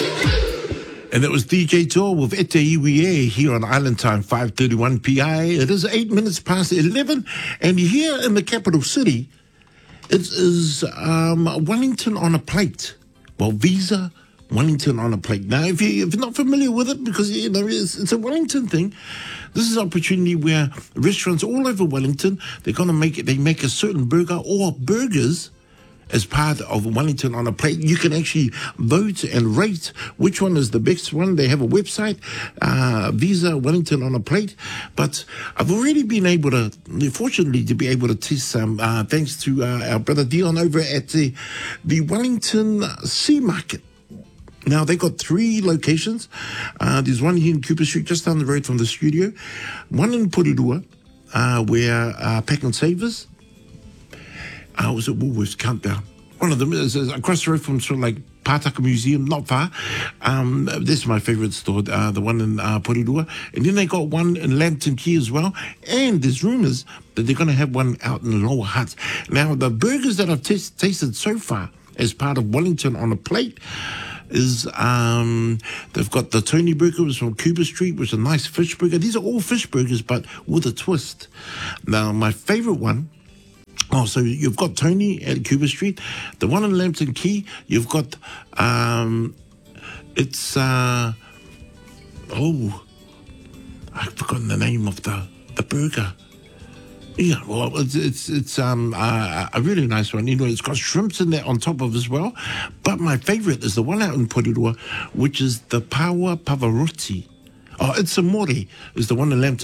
And that was DJ Tor with Ete Iwie here on Island Time, 5:31 PI. It is 8 minutes past 11. And here in the capital city, it is Wellington on a plate. Well, Visa Wellington on a plate. Now, if you're not familiar with it, because you know it's a Wellington thing, this is an opportunity where restaurants all over Wellington, they make a certain burger or burgers as part of Wellington on a plate. You can actually vote and rate which one is the best one. They have a website, Visa Wellington on a plate. But I've already been able to, fortunately, to be able to taste some, thanks to our brother Dion over at the Wellington Sea Market. Now, they got 3 locations. There's one here in Cooper Street, just down the road from the studio. One in Porirua, where Pack and Savers, was at Woolworths Countdown. One of them is across the road from sort of like Pātaka Museum, not far. This is my favourite store, the one in Porirua. And then they got one in Lambton Quay as well. And there's rumours that they're going to have one out in Lower Hutt. Now, the burgers that I've tasted so far as part of Wellington on a plate is they've got the Tony Burger, which is from Cooper Street, which is a nice fish burger. These are all fish burgers, but with a twist. Now, my favourite one, so you've got Tony at Cooper Street. The one in Lambton Quay, you've got, I've forgotten the name of the burger. Yeah, well, it's a really nice one. You know, it's got shrimps in there on top of as well. But my favourite is the one out in Porirua, which is the Paua Pavarotti. It's a Mori, is the one in Lambton